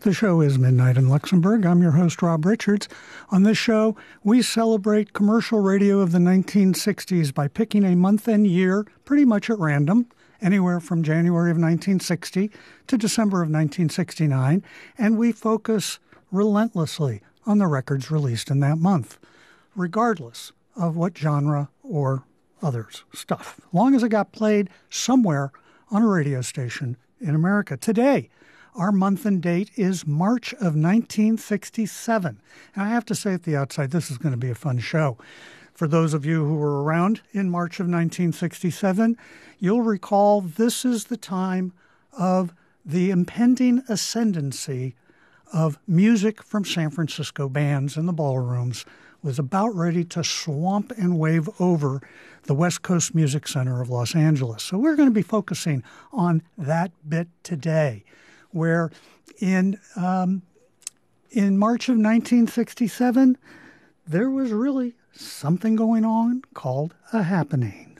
The show is Midnight in Luxembourg. I'm your host, Rob Richards. On this show, we celebrate commercial radio of the 1960s by picking a month and year pretty much at random, anywhere from January of 1960 to December of 1969, and we focus relentlessly on the records released in that month, regardless of what genre or others stuff, as long as it got played somewhere on a radio station in America. Today, our month and date is March of 1967. And I have to say at the outside, this is going to be a fun show. For those of you who were around in March of 1967, you'll recall this is the time of the impending ascendancy of music from San Francisco bands in the ballrooms was about ready to swamp and wave over the West Coast Music Center of Los Angeles. So we're going to be focusing on that bit today, where in March of 1967, there was really something going on called a happening.